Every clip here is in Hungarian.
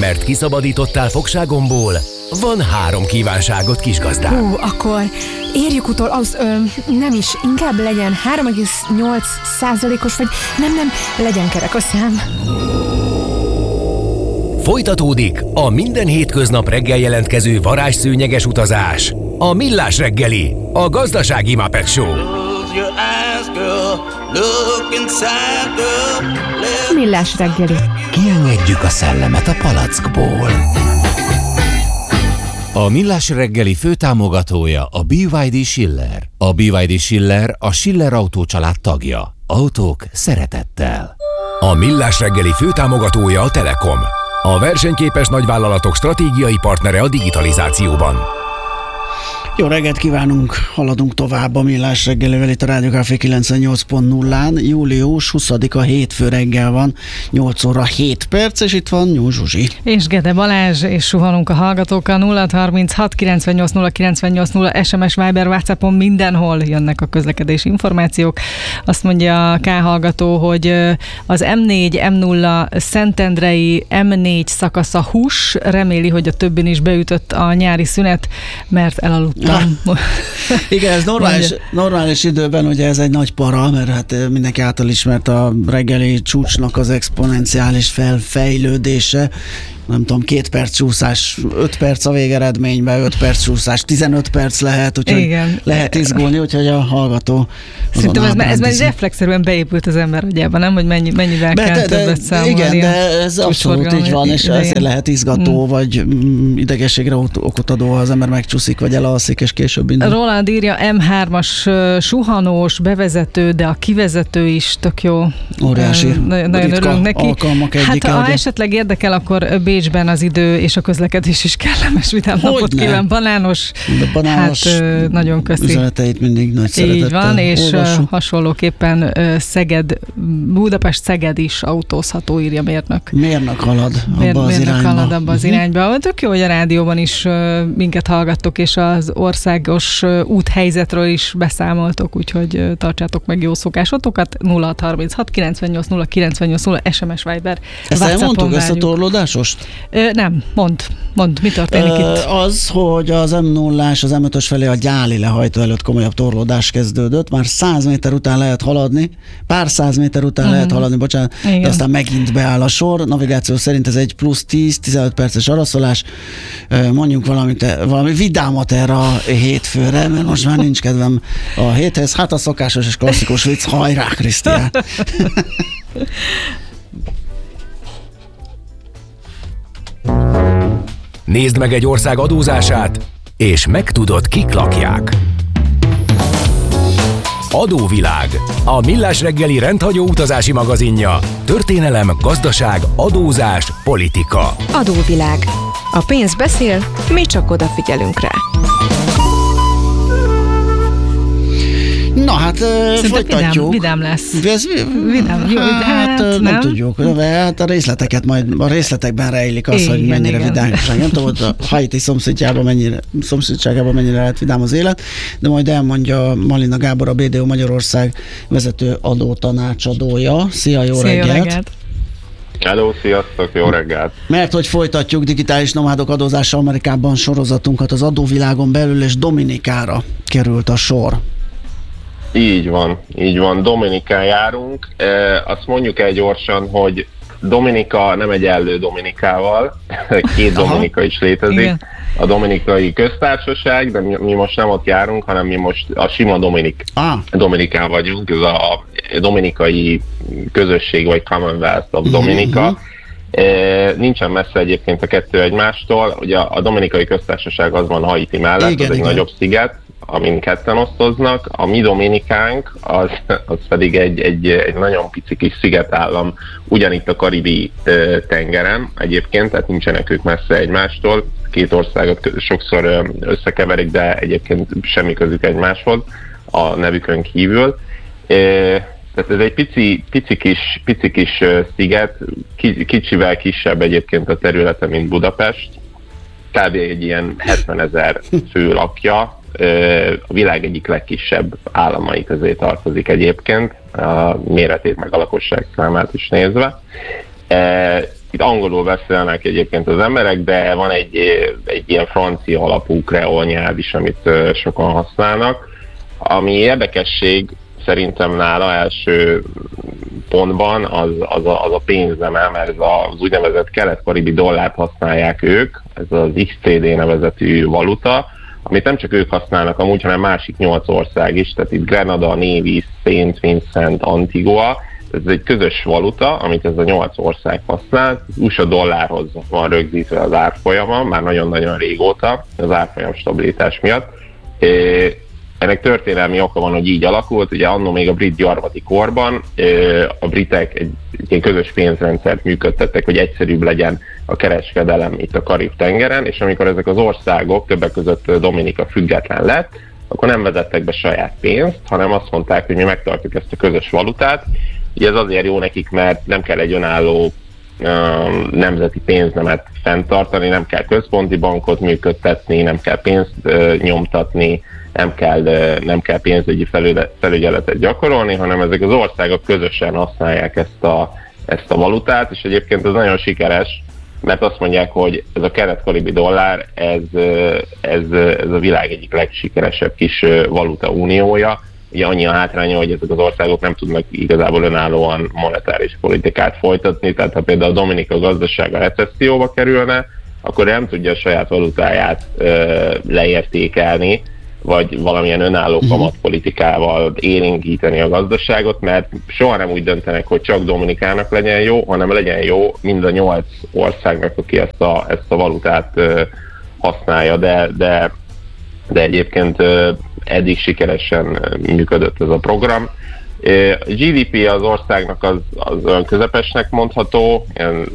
mert kiszabadítottál fogságomból, van 3 kívánságot, kisgazdám. Akkor érjük utol, nem is, inkább legyen 3,8%-os, vagy nem, legyen kerek a szám. Folytatódik a minden hétköznap reggel jelentkező varázsszőnyeges utazás. A Millás reggeli, a gazdasági Muppet Show. Millás reggeli. Kiengedjük a szellemet a palackból. A Millás reggeli főtámogatója a BYD Schiller. A BYD Schiller a Schiller Autó család tagja. Autók szeretettel. A Millás reggeli főtámogatója a Telekom. A versenyképes nagyvállalatok stratégiai partnere a digitalizációban. Jó reggelt kívánunk, haladunk tovább a Millás reggelivel itt a Rádió Café 98.0-án. Július 20-a hétfő reggel van, 8 óra 7 perc, és itt van Nyúl Zsuzsi. És Gede Balázs, és suhanunk a hallgatókkal. 036 98 0 98 0 SMS, Viber, WhatsAppon mindenhol jönnek a közlekedési információk. Azt mondja a K hallgató, hogy az M4, M0 Szentendrei M4 szakasza hús, reméli, hogy a többin is beütött a nyári szünet, mert elaludtam. Igen, ez normális időben ugye ez egy nagy para, mert hát mindenki által ismert a reggeli csúcsnak az exponenciális fejlődése. Nem tudom, 2 perc csúszás, 5 perc a végeredményben, 5 perc csúszás, 15 perc lehet, úgyhogy igen, lehet izgulni, úgyhogy a hallgató szerintem ez már reflexzerűen beépült az ember agyában, nem? Hogy mennyivel kell többet számolni. Igen, de ez abszolút így van, és ezért lehet izgató, vagy idegességre okot adó, ha az ember megcsúszik, vagy elalszik, és később indul. Roland írja, M3-as suhanós, bevezető, de a kivezető is tök jó. Óriási. Nagyon örülünk neki. Hát ha esetleg érdekel, akkor Bécsben az idő és a közlekedés is kellemes, vidám napot kíván. Banános. Hát nagyon köszi. Üzeneteit mindig nagy szeretettel így van, és olvassuk. Hasonlóképpen Budapest-Szeged is autózható, írja mérnök. Mérnök halad abba az irányba. Tök jó, hogy a rádióban is minket hallgattok, és az országos úthelyzetről is beszámoltok, úgyhogy tartsátok meg jó szokásotokat. 0636 98 0 98 0 SMS, Viber. Ezt elmondtuk, ezt a torlódásost? Nem, mondd, mi történik itt? Az, hogy az M0-ás, az M5-ös felé a Gyáli lehajtó előtt komolyabb torlódás kezdődött, már 100 méter után lehet haladni, pár 100 méter után lehet haladni, bocsánat, igen. De aztán megint beáll a sor, navigáció szerint ez egy plusz 10-15 perces araszolás, mondjunk valami vidámat erre a hétfőre, mert most már nincs kedvem a héthez, hát a szokásos és klasszikus vicc, hajrá, Krisztián! Nézd meg egy ország adózását, és megtudod, kik lakják. Adóvilág, a Millás reggeli rendhagyó utazási magazinja. Történelem, gazdaság, adózás, politika. Adóvilág. A pénz beszél, mi csak odafigyelünk rá. Na hát folytatjuk. Vidám lesz. Vidám. Hát nem tudjuk. Hát a részletekben rejlik az, hogy mennyire vidámság. Nem tudom, hogy a Haiti szomszédságában mennyire lehet vidám az élet, de majd elmondja Malina Gábor, a BDO Magyarország vezető adótanácsadója. Szia, jó reggelt! Hello, sziasztok, jó reggelt! Mert hogy folytatjuk digitális nomádok adózása Amerikában sorozatunkat az adóvilágon belül, és Dominikára került a sor. Így van. Dominikán járunk. Azt mondjuk el gyorsan, hogy Dominika nem egyenlő Dominikával. 2 Dominika is létezik. Igen. A Dominikai Köztársaság, de mi most nem ott járunk, hanem mi most a sima Dominikán vagyunk. Ez a Dominikai Közösség, vagy Commonwealth of Dominica. Nincsen messze egyébként a kettő egymástól. Ugye a Dominikai Köztársaság az van Haiti mellett, igen, az egy nagyobb sziget, amin ketten osztoznak. A mi Dominikánk az pedig egy nagyon pici kis szigetállam, ugyanitt a Karibi tengeren egyébként, tehát nincsenek ők messze egymástól. 2 országot sokszor összekeverik, de egyébként semmi közük egymáshoz a nevükön kívül. Tehát ez egy pici kis sziget, kicsivel kisebb egyébként a területe, mint Budapest. Kb. Egy ilyen 70 000 fő lakja, a világ egyik legkisebb államai közé tartozik egyébként, a méretét meg a lakosság számát is nézve. Itt angolul beszélnek egyébként az emberek, de van egy ilyen francia alapú kreol nyelv is, amit sokan használnak. Ami érdekesség szerintem nála első pontban az a pénzneme, mert ez az úgynevezett kelet-karibi dollárt használják ők, ez az XCD nevezetű valuta, amit nem csak ők használnak amúgy, hanem másik 8 ország is, tehát itt Grenada, Nevis, Saint Vincent, Antigua, ez egy közös valuta, amit ez a 8 ország használ. Az USA dollárhoz van rögzítve az árfolyama, már nagyon-nagyon régóta, az árfolyam stabilitás miatt. Ennek történelmi oka van, hogy így alakult, ugye annó még a brit gyarmati korban a britek egy ilyen közös pénzrendszert működtettek, hogy egyszerűbb legyen a kereskedelem itt a Karib-tengeren, és amikor ezek az országok, többek között Dominika független lett, akkor nem vezettek be saját pénzt, hanem azt mondták, hogy mi megtartjuk ezt a közös valutát. Ugye ez azért jó nekik, mert nem kell egy önálló nemzeti pénznemet fenntartani, nem kell központi bankot működtetni, nem kell pénzt nyomtatni, nem kell pénzügyi felügyeletet gyakorolni, hanem ezek az országok közösen használják ezt a valutát, és egyébként ez nagyon sikeres, mert azt mondják, hogy ez a kelet-karibi dollár, ez a világ egyik legsikeresebb kis valuta uniója. Ugye annyi a hátránya, hogy ezek az országok nem tudnak igazából önállóan monetáris politikát folytatni, tehát ha például a Dominika gazdasága recesszióba kerülne, akkor nem tudja a saját valutáját leértékelni, vagy valamilyen önálló kamatpolitikával élénkíteni a gazdaságot, mert soha nem úgy döntenek, hogy csak Dominikának legyen jó, hanem legyen jó mind a 8 országnak, aki ezt a valutát használja, de egyébként eddig sikeresen működött ez a program. A GDP az országnak az olyan közepesnek mondható,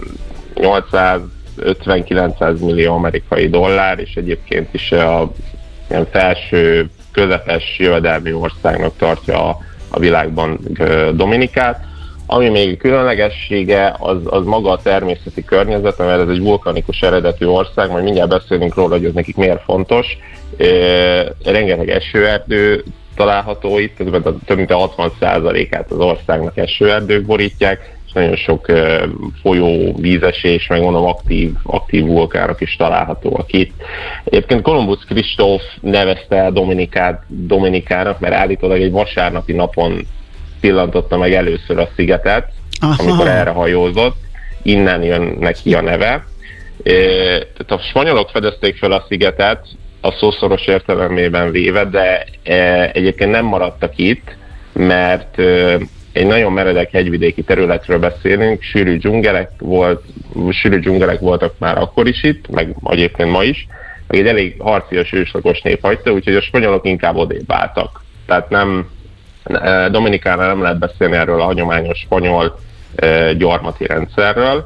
850-900 millió amerikai dollár, és egyébként is ilyen felső, közepes jövedelmi országnak tartja a világban Dominikát. Ami még különlegessége, az maga a természeti környezet, mert ez egy vulkanikus eredetű ország, majd mindjárt beszélünk róla, hogy ez nekik miért fontos. Rengeteg esőerdő található itt, több mint a 60%-át az országnak esőerdők borítják, és nagyon sok folyó, vízesés, meg mondom aktív vulkánok is találhatóak itt. Egyébként Kolumbusz Kristóf nevezte el Dominikának, mert állítólag egy vasárnapi napon pillantotta meg először a szigetet, amikor erre hajózott, innen jön neki a neve. Tehát a spanyolok fedezték fel a szigetet, a szószoros értelemében véve, de egyébként nem maradtak itt, mert egy nagyon meredek hegyvidéki területről beszélünk, sűrű dzsungelek voltak már akkor is itt, meg egyébként ma is, meg egy elég harcias őslakos nép hagyta, úgyhogy a spanyolok inkább odébb álltak. Tehát Dominikánál nem lehet beszélni erről a hagyományos spanyol gyarmati rendszerről.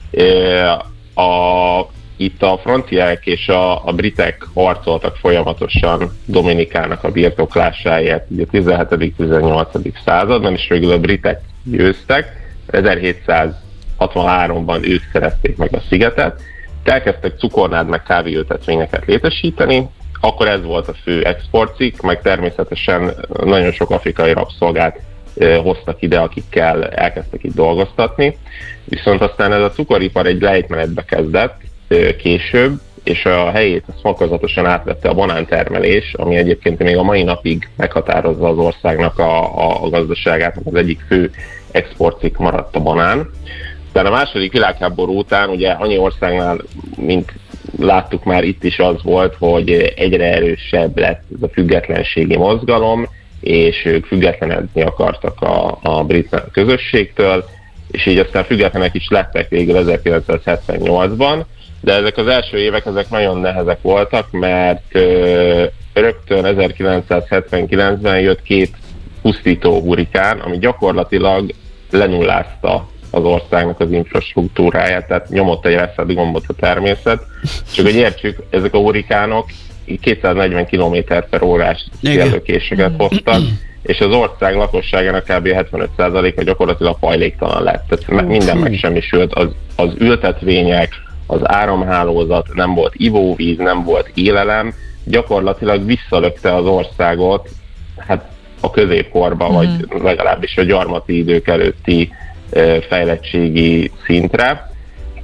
Itt a franciák és a britek harcoltak folyamatosan Dominikának a birtoklásáért a 17.-18. században, és végül a britek győztek. 1763-ban ők szerezték meg a szigetet, elkezdtek cukornád meg kávéültetvényeket létesíteni, akkor ez volt a fő exportcikk, meg természetesen nagyon sok afrikai rabszolgát hoztak ide, akikkel elkezdtek itt dolgoztatni. Viszont aztán ez a cukoripar egy lejtmenetbe kezdett később, és a helyét fokozatosan átvette a banántermelés, ami egyébként még a mai napig meghatározza az országnak a gazdaságát, az egyik fő exportcikk maradt a banán. Tehát a második világháború után ugye annyi országnál, mint láttuk már itt is az volt, hogy egyre erősebb lett ez a függetlenségi mozgalom, és ők függetlenedni akartak a brit közösségtől, és így aztán függetlenek is lettek végül 1978-ban, de ezek az első évek ezek nagyon nehezek voltak, mert rögtön 1979-ben jött 2 pusztító hurikán, ami gyakorlatilag lenullázta az országnak az infrastruktúráját, tehát nyomott egy reset gombot a természet. Csak hogy értsük, ezek a hurikánok 240 km/h-ás szélőkéseket hoztak, és az ország lakosságának kb. 75%-a gyakorlatilag hajléktalan lett. Tehát minden megsemmisült, az ültetvények, az áramhálózat, nem volt ivóvíz, nem volt élelem, gyakorlatilag visszalökte az országot hát a középkorba, vagy legalábbis a gyarmati idők előtti fejlettségi szintre.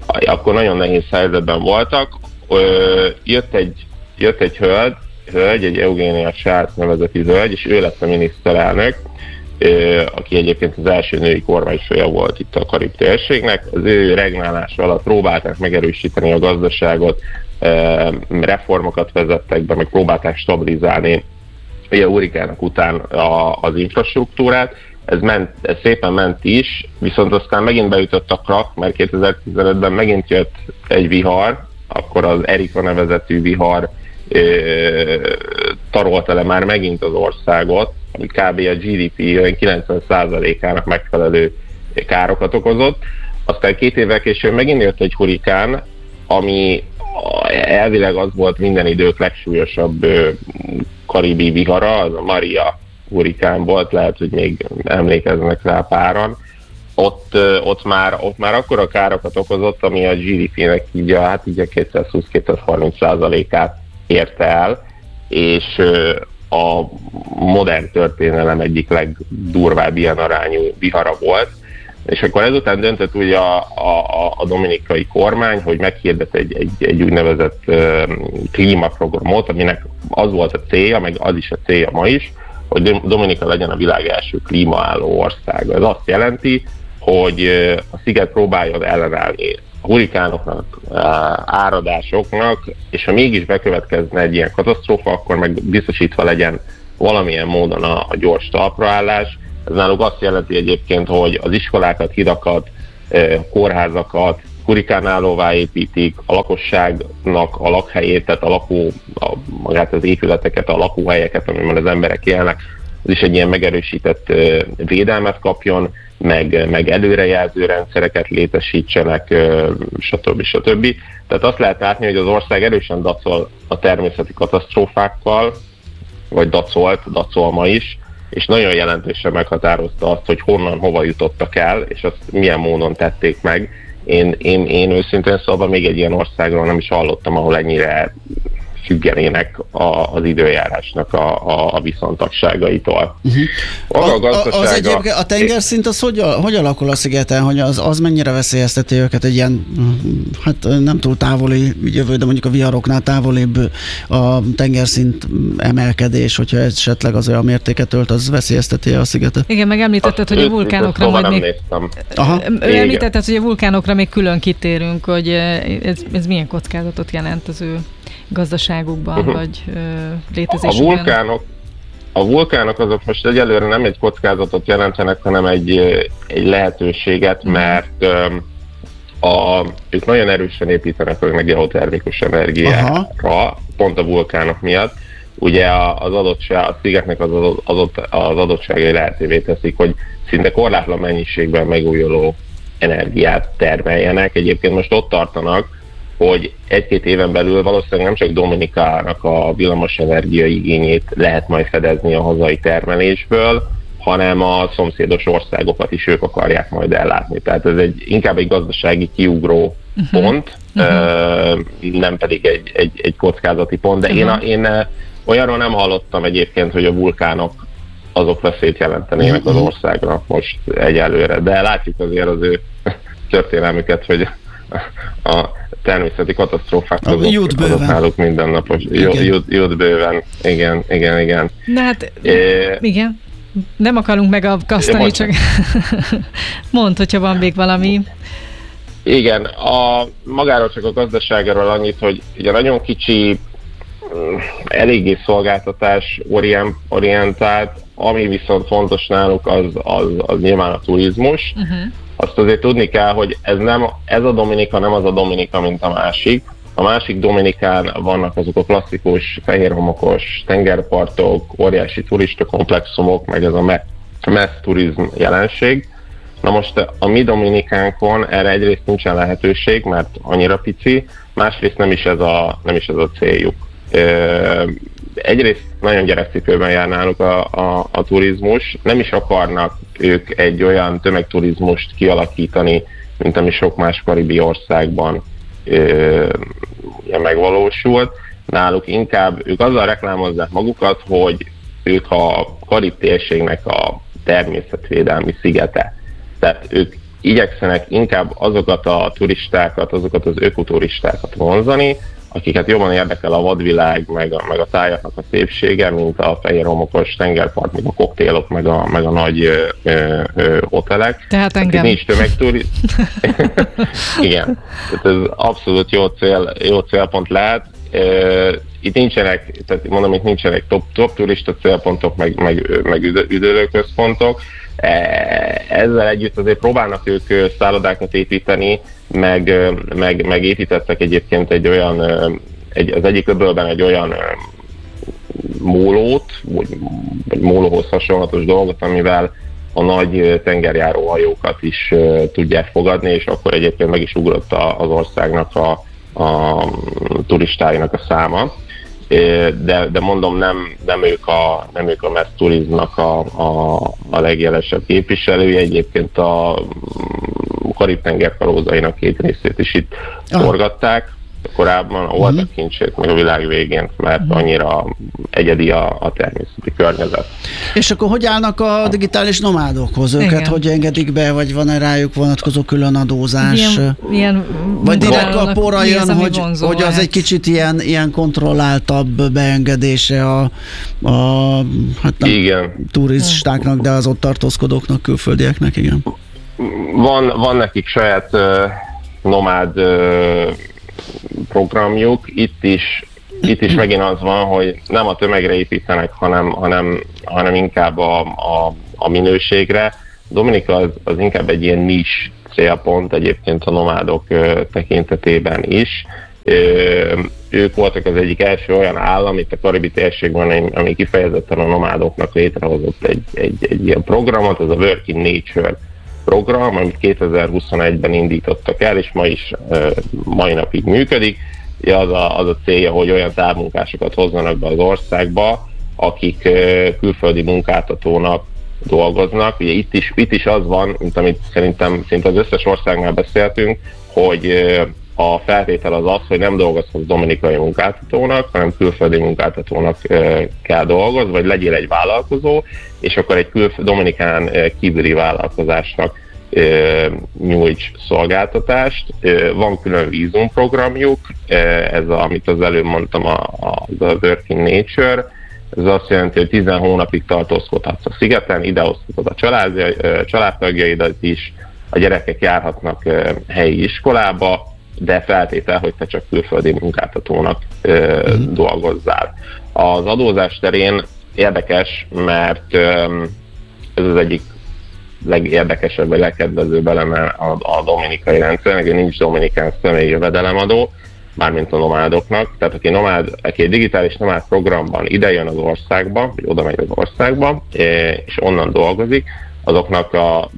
akkor nagyon nehéz helyzetben voltak. Jött egy hölgy, egy Eugénia Schwarz nevezeti hölgy, és ő lett a miniszterelnök, aki egyébként az első női kormányfője volt itt a Karib térségnek. Az ő regnálása alatt próbálták megerősíteni a gazdaságot, reformokat vezettek be, meg próbálták stabilizálni a hurrikánok után az infrastruktúrát. Ez szépen ment is, viszont aztán megint beütött a krak, mert 2015-ben megint jött egy vihar, akkor az Erika nevezetű vihar tarolta le már megint az országot, ami kb. A GDP 90%-ának megfelelő károkat okozott. Aztán 2 évvel később megint jött egy hurrikán, ami elvileg az volt minden idők legsúlyosabb karibi vihara, az a Maria hurrikán volt, lehet, hogy még emlékeznek rá páran. Ott már akkora károkat okozott, ami a GDP-nek így a 220-230%-át érte el, és a modern történelem egyik legdurvább ilyen arányú vihara volt. És akkor ezután döntött ugye a dominikai kormány, hogy meghirdet egy úgynevezett klímaprogramot, aminek az volt a célja, meg az is a célja ma is, hogy Dominika legyen a világ első klímaálló országa. Ez azt jelenti, hogy a sziget próbáljon ellenállni a hurrikánoknak, áradásoknak, és ha mégis bekövetkezne egy ilyen katasztrófa, akkor meg biztosítva legyen valamilyen módon a gyors talpraállás. Ez náluk azt jelenti egyébként, hogy az iskolákat, hidakat, kórházakat hurrikánállóvá építik, a lakosságnak a lakhelyét, tehát magát az épületeket, a lakóhelyeket, amiben az emberek élnek, az is egy ilyen megerősített védelmet kapjon, meg előrejelző rendszereket létesítsenek, stb. Tehát azt lehet látni, hogy az ország erősen dacol a természeti katasztrófákkal, vagy dacol ma is, és nagyon jelentősen meghatározta azt, hogy honnan, hova jutottak el, és azt milyen módon tették meg. Én őszintén szóval még egy ilyen országról nem is hallottam, ahol ennyire függenének az időjárásnak a viszontagságaitól. A tengerszint az hogy alakul a szigeten, hogy az mennyire veszélyezteti őket egy ilyen, hát nem túl távoli jövő, de mondjuk a viharoknál távolibb a tengerszint emelkedés, hogyha esetleg az olyan mértéket ölt, az veszélyezteti a szigetet? Igen, meg említetted, hogy a vulkánokra majd még... Említetted, hogy a vulkánokra még külön kitérünk, hogy ez milyen kockázatot jelent az ő gazdaságukban, vagy létezésükben? A vulkánok azok most egyelőre nem egy kockázatot jelentenek, hanem egy lehetőséget, mert ők nagyon erősen építenek meg geotermikus energiára, pont a vulkánok miatt. Ugye a szigetnek az adottságai lehetővé teszik, hogy szinte korlátlan mennyiségben megújuló energiát termeljenek. Egyébként most ott tartanak, hogy 1-2 éven belül valószínűleg nem csak Dominikának a villamosenergia igényét lehet majd fedezni a hazai termelésből, hanem a szomszédos országokat is ők akarják majd ellátni. Tehát ez inkább egy gazdasági kiugró pont, nem pedig egy kockázati pont. De én olyanról nem hallottam egyébként, hogy a vulkánok azok veszélyt jelentenének az országra most egyelőre. De látjuk azért az ő történelmüket, hogy a természeti katasztrófák azok náluk mindennapos. Jut bőven. Igen. Na hát, igen. Nem akarunk megakasztani, csak mondd, hogyha van még valami. Igen, magáról csak a gazdaságáról annyit, hogy ugye nagyon kicsi, eléggé szolgáltatás orientált, ami viszont fontos náluk, az nyilván a turizmus. Azt azért tudni kell, hogy ez a Dominika nem az a Dominika, mint a másik. A másik Dominikán vannak azok a klasszikus, fehérhomokos tengerpartok, óriási turistakomplexumok, meg ez a mass turizm jelenség. Na most a mi Dominikánkon erre egyrészt nincsen lehetőség, mert annyira pici, másrészt nem is ez a céljuk. Egyrészt nagyon gyerekcipőben jár náluk a turizmus, nem is akarnak ők egy olyan tömegturizmust kialakítani, mint ami sok más karibi országban megvalósult. Náluk inkább ők azzal reklámozzák magukat, hogy ők a Karib térségnek a természetvédelmi szigete. Tehát ők igyekszenek inkább azokat a turistákat, azokat az ökoturistákat vonzani, akiket jobban érdekel a vadvilág, meg a tájaknak a szépsége, mint a fehér homokos tengerpart, meg a koktélok, meg a nagy hotelek. Tehát engem. Nincs tömegturizmus. Igen, tehát ez abszolút jó célpont lehet. Itt nincsenek, tehát mondom, itt nincsenek top turista célpontok, meg üdülőközpontok. Ezzel együtt azért próbálnak ők szállodákat építeni, meg építettek egyébként egy olyan, az egyik öbölben egy olyan mólót, vagy mólóhoz hasonlatos dolgot, amivel a nagy tengerjáró hajókat is tudják fogadni, és akkor egyébként meg is ugrott az országnak a turistáinak a száma. De mondom, nem ők a mass turizmnak a legjelesebb képviselői, egyébként a Karib-tenger kalózainak 2 részét is itt forgatták. Korábban a Holtak kincsét, meg a világ végén, mert annyira egyedi a természeti környezet. És akkor hogy állnak a digitális nomádokhoz? Őket hogy engedik be, vagy van-e rájuk vonatkozó külön adózás? Ilyen vagy direkt appóra jön, hogy az egy kicsit ilyen kontrolláltabb beengedése a turistáknak, de az ott tartózkodóknak, külföldieknek, igen. Van nekik saját nomád programjuk, itt is megint az van, hogy nem a tömegre építenek, hanem inkább a minőségre. Dominika az inkább egy ilyen niche célpont egyébként a nomádok tekintetében is. Ők voltak az egyik első olyan állam itt a karibi térségben, ami kifejezetten a nomádoknak létrehozott egy ilyen programot, ez a Work in Nature program, amit 2021-ben indítottak el, és mai napig működik. Az a célja, hogy olyan távmunkásokat hozzanak be az országba, akik külföldi munkáltatónak dolgoznak. Ugye itt is az van, mint amit szerintem szinte az összes országnál beszéltünk, hogy a feltétel az, hogy nem dolgozhatsz dominikai munkáltatónak, hanem külföldi munkáltatónak kell dolgozni, vagy legyél egy vállalkozó, és akkor egy dominikán kívüli vállalkozásnak nyújts szolgáltatást. Van külön vízumprogramjuk, ez amit az előbb mondtam, a Work in Nature. Ez azt jelenti, hogy 10 hónapig tartózkodhatsz a szigeten, idehozhatod a családtagjaidat is, a gyerekek járhatnak helyi iskolába, de feltétel, hogy te csak külföldi munkáltatónak dolgozzál. Az adózás terén érdekes, mert ez az egyik legérdekesebb, vagy legkedvezőbb eleme a dominikai rendszernek, hogy nincs dominikán személyi jövedelemadó, mármint a nomádoknak. Tehát aki egy digitális nomád programban idejön az országba, vagy oda megy az országba, és onnan dolgozik, azoknak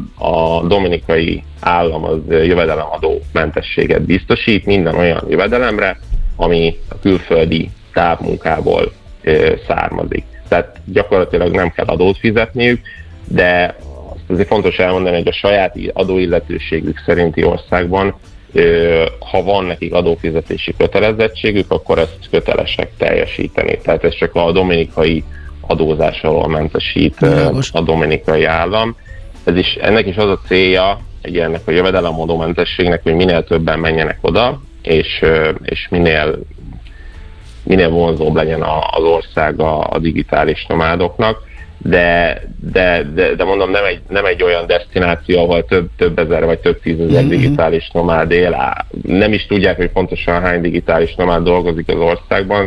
a dominikai állam az jövedelemadó mentességet biztosít minden olyan jövedelemre, ami a külföldi távmunkából származik. Tehát gyakorlatilag nem kell adót fizetniük, de azt azért fontos elmondani, hogy a saját adóilletőségük szerinti országban, ha van nekik adófizetési kötelezettségük, akkor ezt kötelesek teljesíteni. Tehát ez csak a dominikai adózás alól mentesít a dominikai állam. Ennek is az a célja, hogy ennek a jövedelemadómentességnek, hogy minél többen menjenek oda, és minél vonzóbb legyen az ország a digitális nomádoknak, de mondom, nem egy olyan desztináció, ahol több ezer vagy több tízezer digitális nomád él. Nem is tudják, hogy pontosan hány digitális nomád dolgozik az országban.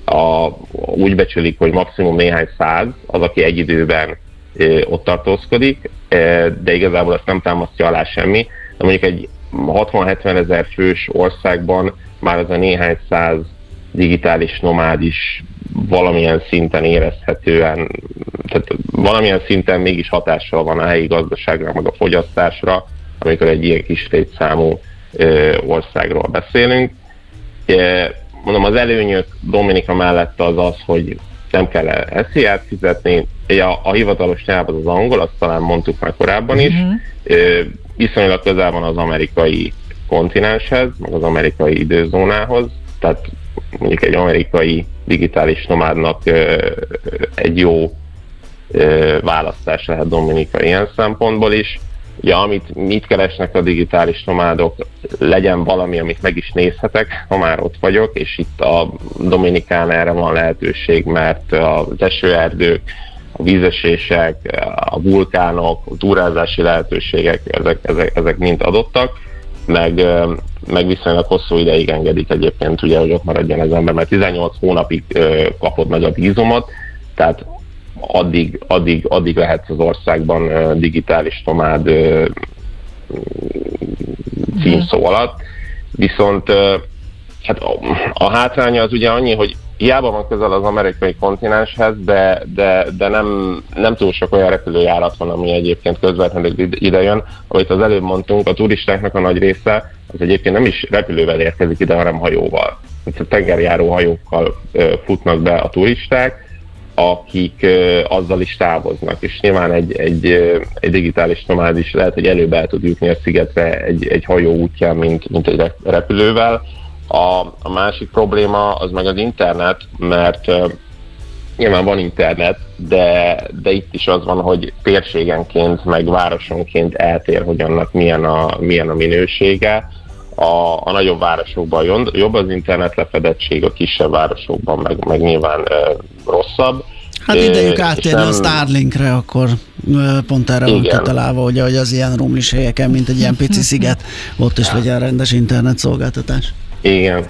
Úgy becsülik, hogy maximum néhány száz az, aki egy időben ott tartózkodik, de igazából ezt nem támasztja alá semmi. De mondjuk egy 60-70 ezer fős országban már az a néhány száz digitális nomád is valamilyen szinten érezhetően, tehát valamilyen szinten mégis hatással van a helyi gazdaságra, meg a fogyasztásra, amikor egy ilyen kis létszámú országról beszélünk. Mondom, az előnyök Dominika mellett az, hogy nem kell SZIA-t fizetni, a hivatalos nyelv az angol, azt talán mondtuk már korábban is, viszonylag közel van az amerikai kontinenshez, meg az amerikai időzónához, tehát mondjuk egy amerikai digitális nomádnak egy jó választás lehet Dominika ilyen szempontból is. ugye mit keresnek a digitális nomádok, legyen valami, amit meg is nézhetek, ha már ott vagyok, és itt a Dominikán erre van lehetőség, mert az esőerdők, a vízesések, a vulkánok, a túrázási lehetőségek, ezek mind adottak, meg viszonylag hosszú ideig engedik egyébként, ugye, hogy ott maradjon az ember, mert 18 hónapig kapod meg a vízumot, tehát addig lehetsz az országban digitális nomád címszó alatt. Viszont hát a hátránya az ugye annyi, hogy hiába van közel az amerikai kontinenshez, de nem túl sok olyan repülőjárat van, ami egyébként közvetlenül ide jön. Ahogy az előbb mondtunk, a turistáknak a nagy része az egyébként nem is repülővel érkezik ide, hanem hajóval. A tengerjáró hajókkal futnak be a turisták, akik azzal is távoznak, és nyilván egy digitális nomád is lehet, hogy előbb el tud jutni a szigetre egy hajó útján, mint egy repülővel. A másik probléma az meg az internet, mert nyilván van internet, de itt is az van, hogy térségenként, meg városonként eltér, hogy annak milyen a minősége. A nagyobb városokban jobb az internet lefedettség, a kisebb városokban meg nyilván rosszabb. Hát idejük áttérni a Starlinkre, akkor pont erre van kitalálva, hogy az ilyen rumlis helyeken, mint egy ilyen pici sziget, ott is legyen rendes internet szolgáltatás. Igen.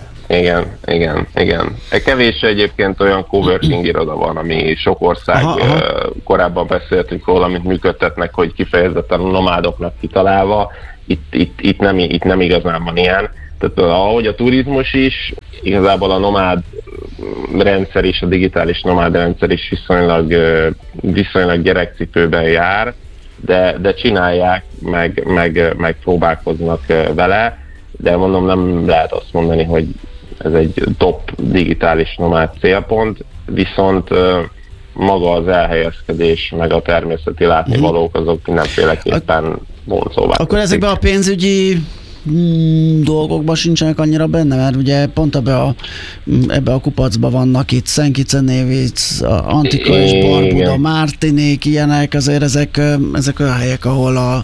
Kevés egyébként olyan coworking iroda van, ami sok ország, korábban beszéltünk róla, amit működtetnek, hogy kifejezetten a nomádoknak kitalálva. Itt nem igazán van ilyen. Tehát ahogy a turizmus is, igazából a nomád rendszer is, a digitális nomád rendszer is viszonylag gyerekcipőben jár, de csinálják, meg próbálkoznak vele, de mondom, nem lehet azt mondani, hogy ez egy top digitális nomád célpont, viszont maga az elhelyezkedés, meg a természeti látnivalók, azok mindenféleképpen vonzóvá. Akkor ezekben a pénzügyi dolgokban sincsenek annyira benne, mert ugye pont ebbe a kupacba vannak itt Szenkice-Névic, Antika és Barbuda, Mártinék, ilyenek, azért ezek olyan helyek, ahol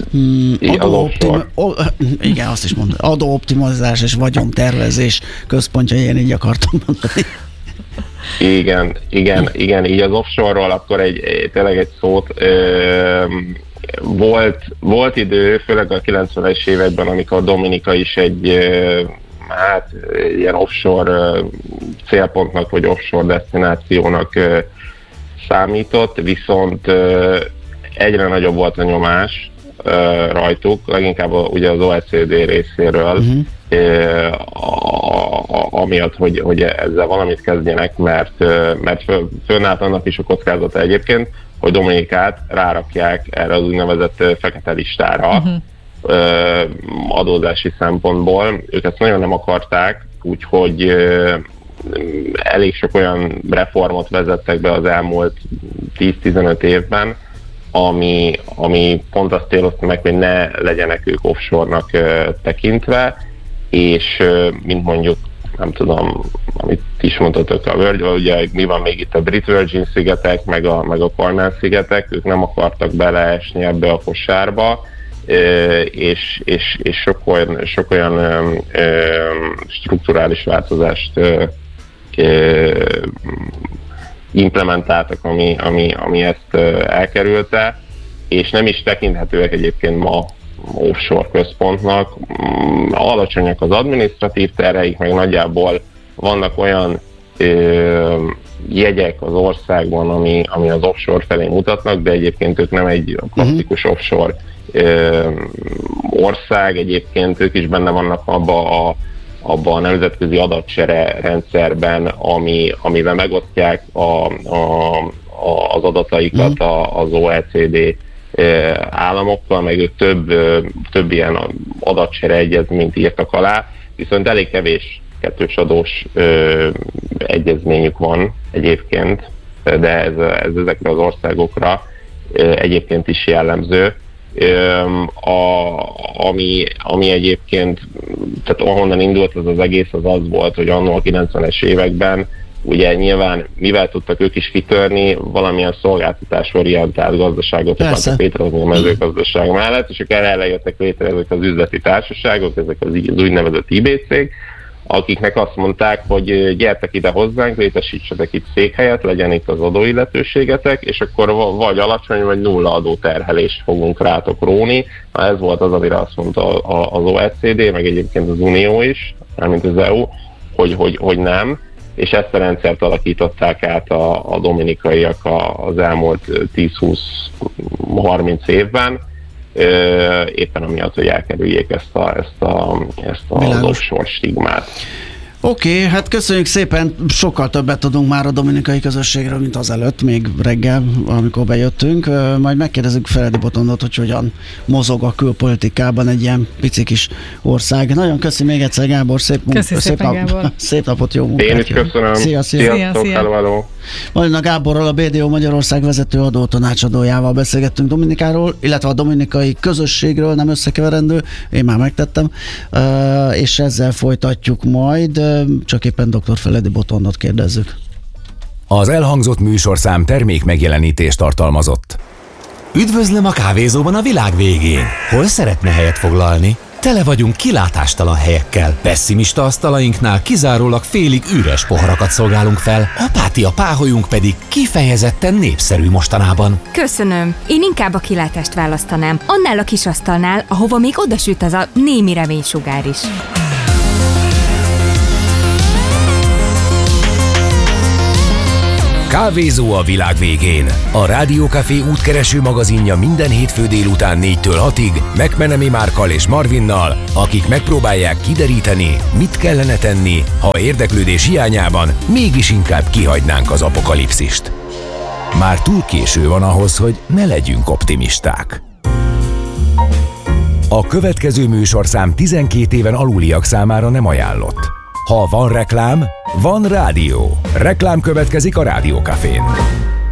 adóoptimalizás és vagyontervezés központja, én így akartam mondani. Igen, így az offshore-ról akkor tényleg egy szót. Volt idő, főleg a 90-es években, amikor a Dominika is egy ilyen offshore célpontnak, vagy offshore desztinációnak számított, viszont egyre nagyobb volt a nyomás rajtuk, leginkább ugye az OECD részéről, amiatt, hogy ezzel valamit kezdjenek, mert fönnállt annak is a kockázata egyébként, hogy Dominikát rárakják erre az úgynevezett fekete listára adózási szempontból. Ők ezt nagyon nem akarták, úgyhogy elég sok olyan reformot vezettek be az elmúlt 10-15 évben, ami pont azt célozta meg, hogy ne legyenek ők offshore-nak tekintve, és mint mondjuk, nem tudom, amit is mondhatok, a Virgin, ugye mi van még itt a Brit Virgin szigetek, meg a Cayman szigetek, ők nem akartak beleesni ebbe a kosárba, és sok olyan strukturális változást implementáltak, ami ezt elkerülte, és nem is tekinthetőek egyébként ma offshore központnak. Alacsonyak az adminisztratív terheik, meg nagyjából vannak olyan jegyek az országban, ami az offshore felé mutatnak, de egyébként ők nem egy klasszikus offshore ország, egyébként ők is benne vannak abba a nemzetközi adatcsere rendszerben, amivel megosztják az adataikat az OECD államokkal, meg ők több ilyen adatcsere egyezményt írtak alá, viszont elég kevés kettős adós egyezményük van egyébként, de ez ezekre az országokra egyébként is jellemző. Ami egyébként, tehát ahonnan indult az egész, az volt, hogy annól a 90-es években ugye nyilván mivel tudtak ők is kitörni, valamilyen szolgáltatásorientált gazdaságot akartak létrehozni a mezőgazdaság mellett, és akkor erre jöttek létre ezek az üzleti társaságok, ezek az úgynevezett IB-cég, akiknek azt mondták, hogy gyertek ide hozzánk, létesítsetek itt székhelyet, legyen itt az adóilletőségetek, és akkor vagy alacsony, vagy nulla adóterhelést fogunk rátok róni. Ez volt az, amire azt mondta az OECD, meg egyébként az Unió is, mármint az EU, hogy nem, és ezt a rendszert alakították át a dominikaiak az elmúlt 10-20-30 évben, éppen amiatt, hogy elkerüljék ezt az offshore stigmát. Oké, hát köszönjük szépen, sokkal többet tudunk már a dominikai közösségről, mint azelőtt, még reggel, amikor bejöttünk. Majd megkérdezzük Feledi Botondot, hogy hogyan mozog a külpolitikában egy ilyen pici kis ország. Nagyon köszi még egyszer, Gábor, szép napot, jó munkát. Én is köszönöm. Sziasztok. Hello. Marina Gáborral, a BDO Magyarország vezető adótanácsadójával beszélgettünk Dominikáról, illetve a dominikai közösségről, nem összekeverendő, én már megtettem, és ezzel folytatjuk majd, csak éppen dr. Feledi Botondot kérdezzük. Az elhangzott műsorszám termék megjelenítést tartalmazott. Üdvözlöm a kávézóban a világ végén. Hol szeretne helyet foglalni? Tele vagyunk kilátástalan helyekkel. Pessimista asztalainknál kizárólag félig üres poharakat szolgálunk fel, apátia páholyunk pedig kifejezetten népszerű mostanában. Köszönöm. Én inkább a kilátást választanám. Annál a kis asztalnál, ahova még odasüt az a némi reménysugár is. Kávézó a világ végén. A Rádiókafé útkereső magazinja minden hétfő délután 4-től 6-ig McMenemy Márkkal és Marvinnal, akik megpróbálják kideríteni, mit kellene tenni, ha érdeklődés hiányában mégis inkább kihagynánk az apokalipszist. Már túl késő van ahhoz, hogy ne legyünk optimisták. A következő műsorszám 12 éven aluliak számára nem ajánlott. Ha van reklám, van rádió. Reklám következik a Rádiókafén.